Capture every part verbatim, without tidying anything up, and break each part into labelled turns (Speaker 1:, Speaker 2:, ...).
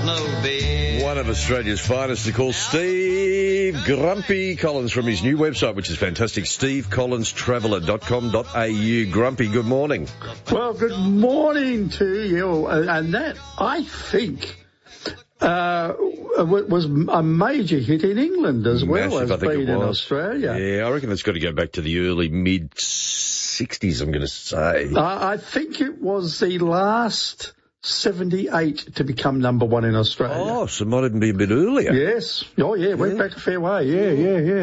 Speaker 1: no beer.
Speaker 2: One of Australia's finest to call Steve Grumpy Collins from his new website, which is fantastic, steve collins traveller dot com dot a u. Grumpy, good morning.
Speaker 3: Well, good morning to you. And that, I think, uh, was a major hit in England as well
Speaker 2: Massive,
Speaker 3: as being in Australia.
Speaker 2: Yeah, I reckon that's got to go back to the early, mid-sixties, I'm going to say.
Speaker 3: I, I think it was the last seventy-eight to become number one in Australia.
Speaker 2: Oh, so it might even be a bit earlier.
Speaker 3: Yes. Oh, yeah, went yeah. back a fair way. Yeah, yeah, yeah.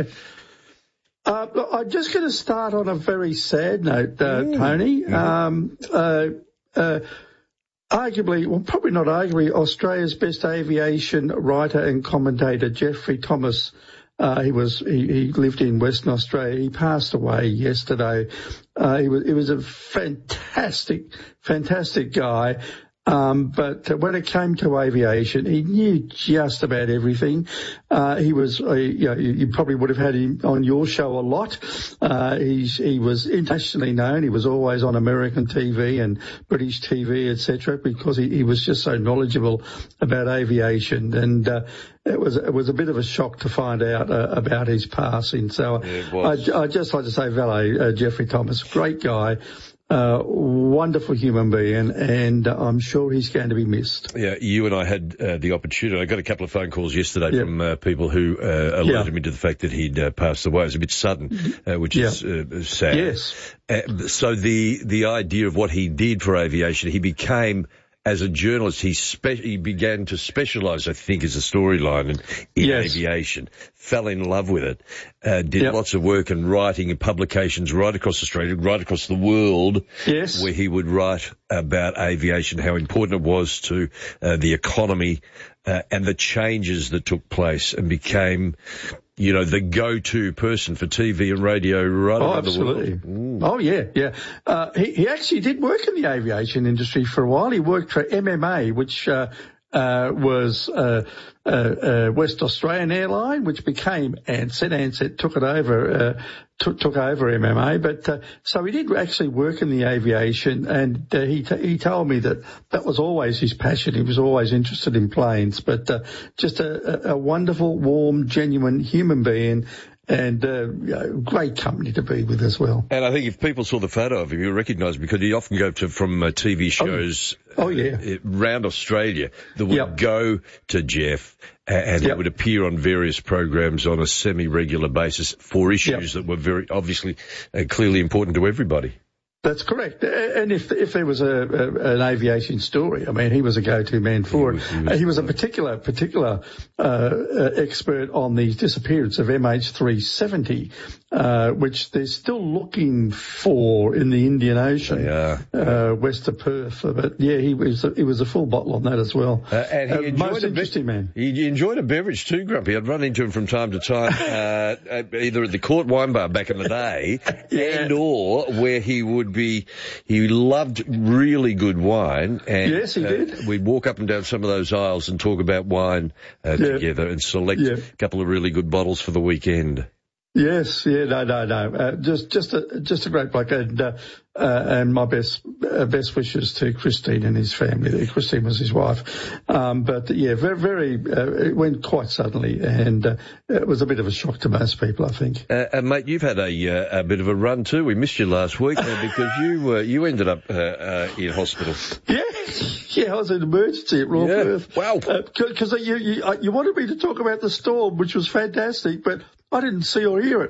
Speaker 3: Uh, look, I'm just going to start on a very sad note, uh, mm. Tony. Mm. Um, uh, uh, arguably, well, probably not arguably, Australia's best aviation writer and commentator, Geoffrey Thomas, uh, he was, he, he lived in Western Australia. He passed away yesterday. Uh, he was, he was a fantastic, fantastic guy. Um, but uh, when it came to aviation, he knew just about everything. Uh, he was, uh, you know, you, you probably would have had him on your show a lot. Uh, he's, he was internationally known. He was always on American T V and British T V, et cetera, because he, he was just so knowledgeable about aviation. And, uh, it was, it was a bit of a shock to find out uh, about his passing. So yeah, I, I'd just like to say, valet, uh, Geoffrey Thomas, great guy. Uh, wonderful human being, and uh, I'm sure he's going to be missed.
Speaker 2: Yeah, you and I had uh, the opportunity. I got a couple of phone calls yesterday yep. from uh, people who uh, alerted yep. me to the fact that he'd uh, passed away. It was a bit sudden, uh, which yep. is uh, sad.
Speaker 3: Yes.
Speaker 2: Uh, so the the idea of what he did for aviation, he became, as a journalist, he spe- he began to specialise, I think, as a storyline in, in yes. aviation, fell in love with it, uh, did yep. lots of work and writing and publications right across Australia, right across the world,
Speaker 3: yes.
Speaker 2: where he would write about aviation, how important it was to uh, the economy uh, and the changes that took place, and became, you know, the go-to person for T V and radio right
Speaker 3: oh,
Speaker 2: around
Speaker 3: absolutely.
Speaker 2: the world. Mm.
Speaker 3: Oh, yeah, yeah. Uh, he, he actually did work in the aviation industry for a while. He worked for M M A, which uh, uh, was uh, uh, uh, West Australian Airline, which became Ansett. Ansett took it over, uh, took, took over M M A. But uh, so he did actually work in the aviation, and uh, he t- he told me that that was always his passion. He was always interested in planes, but uh, just a, a wonderful, warm, genuine human being. And uh, great company to be with as well.
Speaker 2: And I think if people saw the photo of him, you'll recognise him because he'd often go to from uh, T V shows
Speaker 3: oh, oh, yeah.
Speaker 2: uh, around Australia that would
Speaker 3: yep. and
Speaker 2: to Jeff, and
Speaker 3: yep.
Speaker 2: he would appear on various programs on a semi-regular basis for issues
Speaker 3: yep.
Speaker 2: that were very obviously uh, clearly important to everybody.
Speaker 3: That's correct. And if if there was a, a an aviation story, I mean, he was a go-to man for
Speaker 2: he
Speaker 3: it.
Speaker 2: Was, he, was,
Speaker 3: he was a particular particular uh, uh, expert on the disappearance of M H three seventy, uh, which they're still looking for in the Indian Ocean,
Speaker 2: yeah.
Speaker 3: uh, west of Perth. But yeah, he was a, he was a full bottle on that as well.
Speaker 2: Uh, and he
Speaker 3: uh,
Speaker 2: enjoyed
Speaker 3: most
Speaker 2: a
Speaker 3: interesting
Speaker 2: be-
Speaker 3: man.
Speaker 2: He enjoyed a beverage too, Grumpy. I'd run into him from time to time, uh, either at the Court Wine Bar back in the day,
Speaker 3: yeah.
Speaker 2: and or where he would be. He loved really good wine, and
Speaker 3: yes, he
Speaker 2: uh,
Speaker 3: did.
Speaker 2: We'd walk up and down some of those aisles and talk about wine uh,
Speaker 3: yeah.
Speaker 2: together and select
Speaker 3: yeah.
Speaker 2: a couple of really good bottles for the weekend.
Speaker 3: Yes, yeah, no, no, no. Uh, just, just a, just a great bloke, and uh, uh, and my best, uh, best wishes to Christine and his family. Christine was his wife, um, but yeah, very, very. Uh, it went quite suddenly, and uh, it was a bit of a shock to most people, I think.
Speaker 2: Uh, and mate, you've had a uh, a bit of a run too. We missed you last week uh, because you uh, you ended up uh, uh, in hospital.
Speaker 3: Yeah, yeah, I was in emergency at Royal
Speaker 2: yeah.
Speaker 3: Perth.
Speaker 2: Wow.
Speaker 3: Because uh, you, you you wanted me to talk about the storm, which was fantastic, but I didn't see or hear it.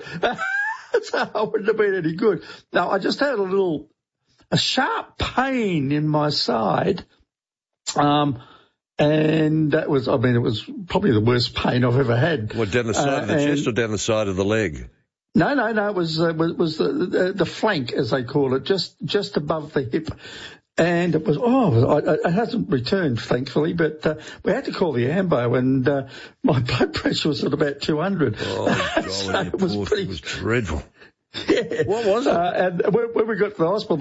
Speaker 3: So I wouldn't have been any good. Now, I just had a little, a sharp pain in my side. Um, and that was, I mean, it was probably the worst pain I've ever had.
Speaker 2: What, down the side uh, of the chest or down the side of the leg?
Speaker 3: No, no, no, it was, uh, was, was the, the, the flank, as they call it, just, just above the hip. And it was, oh, it hasn't returned, thankfully, but uh, we had to call the Ambo, and uh, my blood pressure was at about two hundred.
Speaker 2: Oh, golly,
Speaker 3: so it was pretty,
Speaker 2: it was dreadful.
Speaker 3: Yeah.
Speaker 2: What was it?
Speaker 3: Uh, and when, when we got to the hospital,